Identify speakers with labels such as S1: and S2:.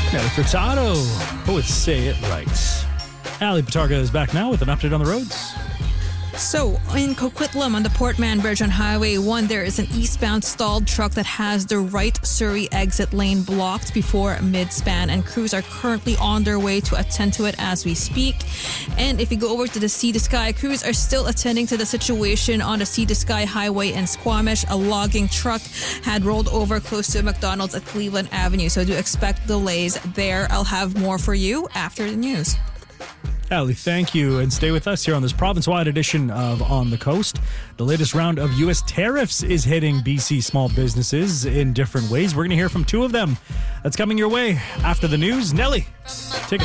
S1: Nelly Furtado with Say It Right. Ali Patarga is back now with an update on the roads.
S2: So, in Coquitlam on the Portman Bridge on Highway 1, there is an eastbound stalled truck that has the right Surrey exit lane blocked before mid-span, and crews are currently on their way to attend to it as we speak. And if you go over to the Sea to Sky, crews are still attending to the situation on the Sea to Sky Highway in Squamish. A logging truck had rolled over close to a McDonald's at Cleveland Avenue, so do expect delays there. I'll have more for you after the news.
S1: Ali, thank you, and stay with us here on this province-wide edition of On the Coast. The latest round of U.S. tariffs is hitting BC small businesses in different ways. We're going to hear from two of them. That's coming your way after the news. Nelly, take us